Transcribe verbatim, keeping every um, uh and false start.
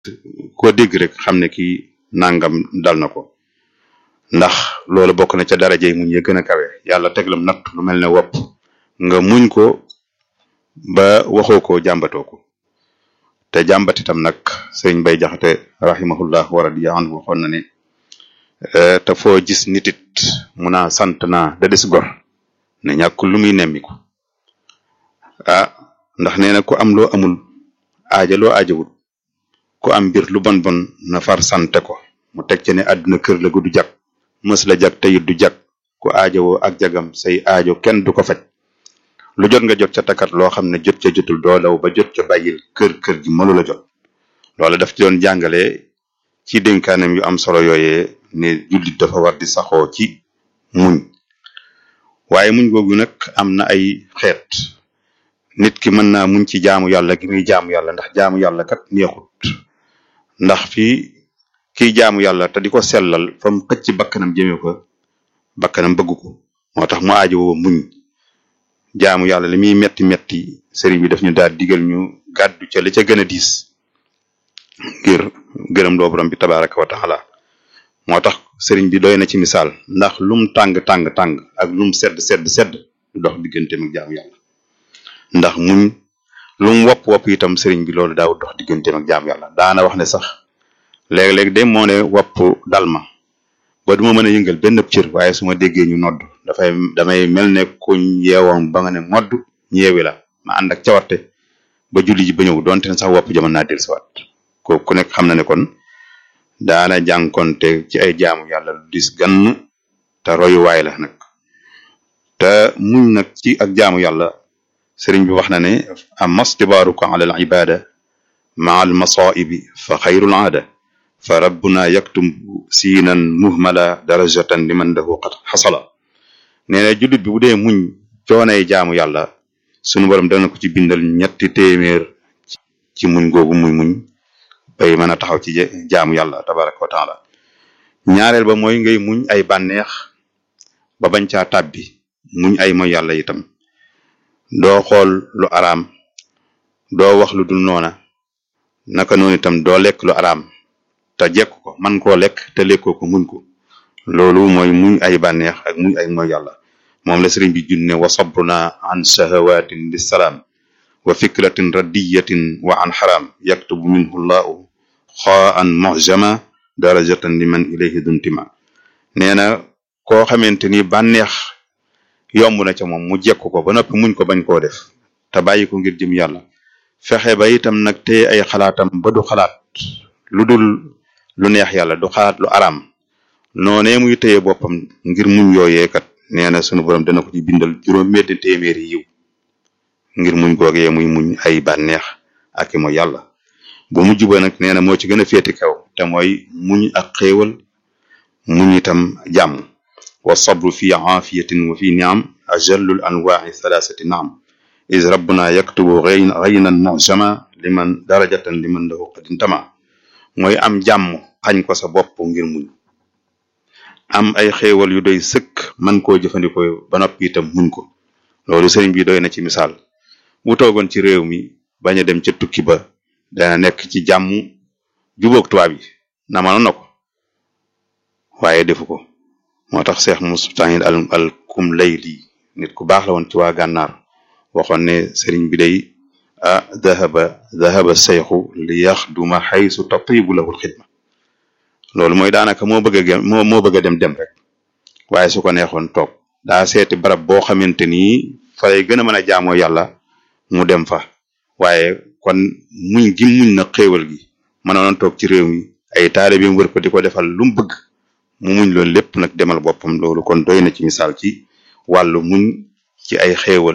koo dégg rek xam ne kii nangam dal na ko ndax loolu bokk na ca daraja yi muñ ya gën a kawe yàlla teglam natt lu mel ne wopp nga muñ ko ba waxoo ko jàmbatoo ko te jàmbat itam nag sëriñ Bay Jaxate rahimahullah wa radiya anhu waxoon na ne te foo gis nitit mu naa sant naa da des gor ne ñàkkul lu muy nemmiku ah ndax nee na ku am loo amul aaja loo aajawul ku am mbir lu bon bon na far sante ko mu teg ci ne àdduna kër la gu du jag mës la jag teyit du jag ku aajowoo ak jagam say aajo kenn du ko faj lu jot nga jot ca takat loo xam ne jot ca jotul doo daw ba jot ca bàyyil kër kër gi mënu la jot loolu daf ci doon jàngale ci dénkaanam yu am solo yooyee ne jullit dafa war di saxoo ci muñ waaye muñ googu nag am na ay xeet nit ki mën naa muñ ci jaamu yàlla gi muy jaamu yàlla ndax jaamu yàlla kat neexut ndax fii kiy jaamu yàlla te di ko sellal fa mu xëcc bakkanam jëmee ko bakkanam bëgg ko moo tax mu aajowoo muñ jaamu yàlla li muy metti metti sëriñ bi daf ñu daal digal ñu gàddu ca li ca gën a diis ngir gërëm loo borom bi tabaraka wa taala moo tax sëriñ bi doy na ci misaal ndax lum tàng tàng tàng ak lum sedd sedd sedd du dox digganteem ak jaamu yàlla ndax muñ lum wopp wopp itam sëriñ bi loolu daaw dox digganteem ak jaamu yàlla daana wax ne sax léeg-léeg de moo ne wopp dal ma ba duma mën a yëngal benn cër waaye su ma déggee ñu nodd dafay damay mel ne kuñ yeewoon ba nga ne modd ñeewi la ma ànd ak cawarte ba julli ji ba ñëw donte ne sax wopp jaman naa dellusiwaat ko ku nekk xam na ne kon daana jànkonte ci ay jaamu yàlla lu dis gann te royuwaay la nag te muñ nag ci ak jaamu yàlla sëriñ bi wax na ne amma stibaaruka ala al ibada maa al masaibi fa xayrul aada fa rabbuna yaktum siinan muhmala darajatan liman lahu qad xasala nee na jullit bi bu dee muñ coonay jaamu yàlla sunu borom dana ko ci bindal ñetti téeméer ci muñ googu muy muñ bay mën a taxaw ci jaamu yàlla tabaraka wa taala ñaareel ba mooy ngay muñ ay bànneex ba bañ caa tàbbi muñ ay mooy yàlla itam doo xool lu araam doo wax lu dul noona naka noonu itam doo lekk lu araam te jekk ko man koo lekk te lekkoo ko muñ ko loolu mooy muñ ay bànneex ak muñ ay mooy yàlla moom la sëriñ bi junne wa sabruna an shahawatin lissalaam wa fikratin radiyatin wa an xaraam yaktubu minhu llahu xaan muhjama darajatan liman ilayhi duntima nee na koo xamante ni bànneex yomb na ca moom mu jekk ko ba noppi muñ ko bañ koo def te bàyyi ko ngir jëm yàlla fexe ba itam nag te ay xalaatam ba du xalaat lu dul lu neex yàlla du xalaat lu araam noonee muy téye boppam ngir muñ yooyee kat nee na sunu borom dana ko ci bindal juróom-benn téeméeri yiw ngir muñ googee muy muñ ay bànneex ak mooy yàlla bu mujj ba nag nee na moo ci gën a féeti kaw te mooy muñ ak xéewal muñ itam jàmm wa sabru fi aafiyatin wa fi niam ajallul anwaai thalathati naam is rabbuna yaktubu ghaynan mu'jama liman darajatan liman lahu qad intama mooy am jàmm xañ ko sa bopp ngir muñ am ay xéewal yu doy sëkk man koo jëfandikoo ba noppi itam muñ ko loolu sëriñ bi doy na ci misaal bu toogoon ci réew mi bañ a dem ca tukki ba dana nekk ci jàmm jubóog tubaab yi na manoon na ko waaye defu ko moo tax Cheikh Moustahine al al kum layli nit ku baax la woon ci waa gànnaar waxoon ne sëriñ bi day ah dahaba dahaba seyxu li yaxduma xaysu tatibu lahul xidma loolu mooy daanaka moo bëgg a moo moo bëgg a dem dem rek waaye su ko neexoon toog daa seeti barab boo xamante ni fa lay gën a mën a jaamoo yàlla mu dem fa waaye kon muñ gi muñ na xéewal gi mënoon toog ci réew mi ay taalibeem wër ko di ko defal lu mu bëgg mu muñ loolu lépp nag demal boppam loolu kon doy na ci misaal ci wàllu muñ ci ay xéewal